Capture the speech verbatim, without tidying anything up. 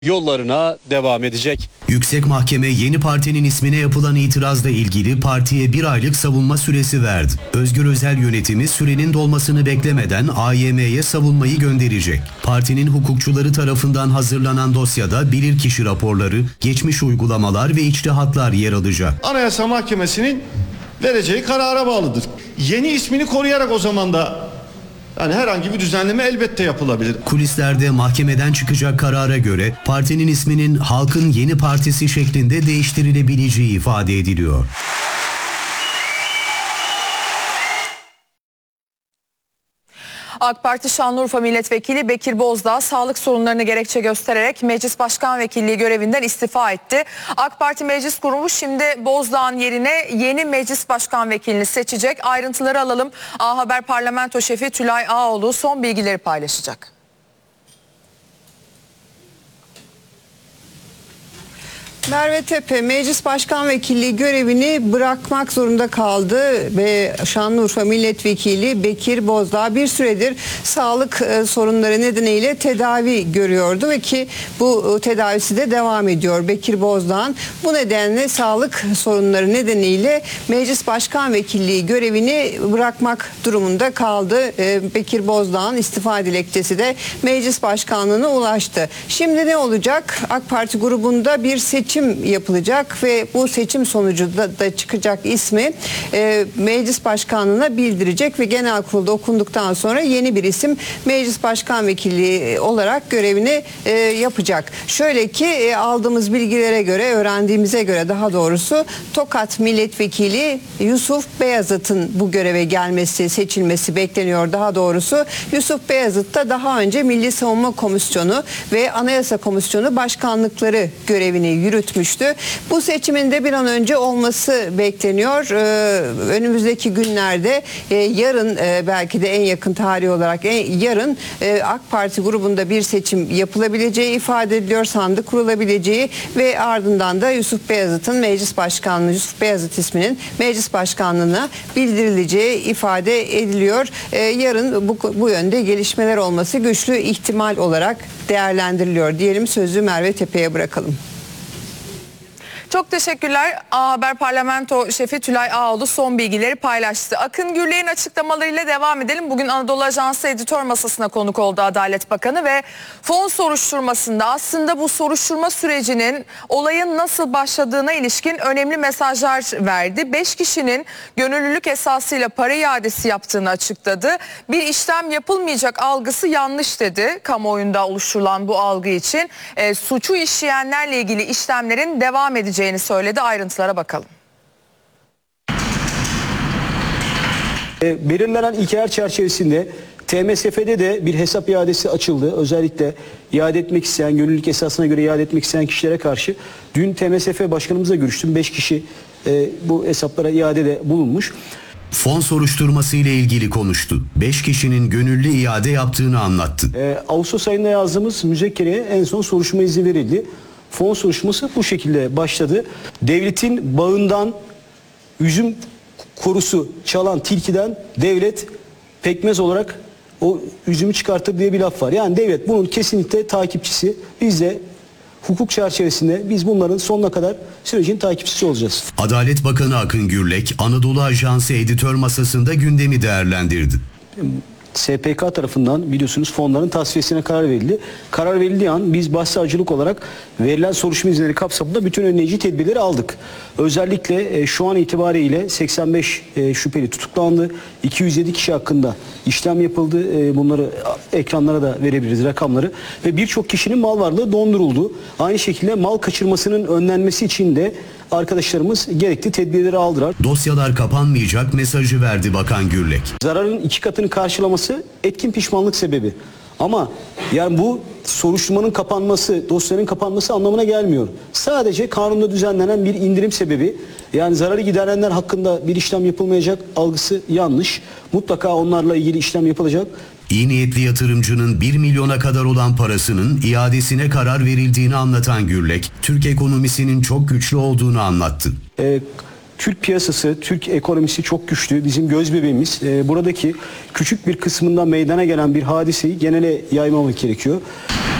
yollarına devam edecek. Yüksek Mahkeme yeni partinin ismine yapılan itirazla ilgili partiye bir aylık savunma süresi verdi. Özgür Özel yönetimi sürenin dolmasını beklemeden A Y M'ye savunmayı gönderecek. Partinin hukukçuları tarafından hazırlanan dosyada bilirkişi raporları, geçmiş uygulamalar ve içtihatlar yer alacak. Anayasa Mahkemesi'nin vereceği karara bağlıdır. Yeni ismini koruyarak o zaman da yani herhangi bir düzenleme elbette yapılabilir. Kulislerde mahkemeden çıkacak karara göre partinin isminin Halkın Yeni Partisi şeklinde değiştirilebileceği ifade ediliyor. AK Parti Şanlıurfa Milletvekili Bekir Bozdağ sağlık sorunlarını gerekçe göstererek Meclis Başkan Vekilliği görevinden istifa etti. AK Parti Meclis Grubu şimdi Bozdağ'ın yerine yeni Meclis Başkan Vekilini seçecek. Ayrıntıları alalım. A Haber Parlamento Şefi Tülay Ağoğlu son bilgileri paylaşacak. Merve Tepe Meclis Başkan Vekilliği görevini bırakmak zorunda kaldı ve Şanlıurfa Milletvekili Bekir Bozdağ bir süredir sağlık sorunları nedeniyle tedavi görüyordu ve ki bu tedavisi de devam ediyor Bekir Bozdağ'ın. Bu nedenle sağlık sorunları nedeniyle Meclis Başkan Vekilliği görevini bırakmak durumunda kaldı. Bekir Bozdağ'ın istifa dilekçesi de Meclis Başkanlığı'na ulaştı. Şimdi ne olacak? AK Parti grubunda bir seçim seçim yapılacak ve bu seçim sonucu da, da çıkacak ismi e, Meclis Başkanlığı'na bildirecek ve genel kurulda okunduktan sonra yeni bir isim Meclis Başkan Vekilliği olarak görevini e, yapacak. Şöyle ki e, aldığımız bilgilere göre, öğrendiğimize göre daha doğrusu Tokat Milletvekili Yusuf Beyazıt'ın bu göreve gelmesi, seçilmesi bekleniyor daha doğrusu. Yusuf Beyazıt da daha önce Milli Savunma Komisyonu ve Anayasa Komisyonu başkanlıkları görevini yürütmüştü. Bu seçimin de bir an önce olması bekleniyor. Ee, önümüzdeki günlerde e, yarın e, belki de en yakın tarih olarak e, yarın e, AK Parti grubunda bir seçim yapılabileceği ifade ediliyor. Sandık kurulabileceği ve ardından da Yusuf Beyazıt'ın Meclis Başkanlığı, Yusuf Beyazıt isminin Meclis Başkanlığı'na bildirileceği ifade ediliyor. Ee, yarın bu, bu yönde gelişmeler olması güçlü ihtimal olarak değerlendiriliyor. Diyelim sözü Merve Tepe'ye bırakalım. Çok teşekkürler. A Haber Parlamento Şefi Tülay Ağoğlu son bilgileri paylaştı. Akın Gürlek'in açıklamalarıyla devam edelim. Bugün Anadolu Ajansı editör masasına konuk oldu Adalet Bakanı ve fon soruşturmasında aslında bu soruşturma sürecinin olayın nasıl başladığına ilişkin önemli mesajlar verdi. Beş kişinin gönüllülük esasıyla para iadesi yaptığını açıkladı. Bir işlem yapılmayacak algısı yanlış dedi. Kamuoyunda oluşturulan bu algı için e, suçu işleyenlerle ilgili işlemlerin devam edeceğini söyledi. Ayrıntılara bakalım. E, belirlenen ilkeler çerçevesinde T M S F'de de bir hesap iadesi açıldı. Özellikle iade etmek isteyen, gönüllülük esasına göre iade etmek isteyen kişilere karşı dün T M S F başkanımızla görüştüm. beş kişi e, bu hesaplara iadede bulunmuş. Fon soruşturması ile ilgili konuştu. beş kişinin gönüllü iade yaptığını anlattı. E, Ağustos ayında yazdığımız müzekkereye en son soruşturma izni verildi. Fon soruşturması bu şekilde başladı. Devletin bağından üzüm korusu çalan tilkiden devlet pekmez olarak o üzümü çıkartır diye bir laf var. Yani devlet bunun kesinlikle takipçisi. Biz de hukuk çerçevesinde biz bunların sonuna kadar sürecin takipçisi olacağız. Adalet Bakanı Akın Gürlek, Anadolu Ajansı editör masasında gündemi değerlendirdi. S P K tarafından biliyorsunuz fonların tasfiyesine karar verildi. Karar verildiği an biz başsavcılık olarak verilen soruşturma izinleri kapsamında bütün önleyici tedbirleri aldık. Özellikle e, şu an itibariyle seksen beş e, şüpheli tutuklandı. iki yüz yedi kişi hakkında işlem yapıldı. E, bunları ekranlara da verebiliriz rakamları. Ve birçok kişinin mal varlığı donduruldu. Aynı şekilde mal kaçırmasının önlenmesi için de arkadaşlarımız gerekli tedbirleri aldılar. Dosyalar kapanmayacak mesajı verdi Bakan Gürlek. Zararın iki katını karşılaması etkin pişmanlık sebebi. Ama yani bu soruşturmanın kapanması, dosyanın kapanması anlamına gelmiyor. Sadece kanunda düzenlenen bir indirim sebebi. Yani zararı giderenler hakkında bir işlem yapılmayacak algısı yanlış. Mutlaka onlarla ilgili işlem yapılacak. İyi niyetli yatırımcının bir milyona kadar olan parasının iadesine karar verildiğini anlatan Gürlek, Türk ekonomisinin çok güçlü olduğunu anlattı. Ee, Türk piyasası, Türk ekonomisi çok güçlü. Bizim göz bebeğimiz. Ee, buradaki küçük bir kısmından meydana gelen bir hadiseyi genele yaymamak gerekiyor.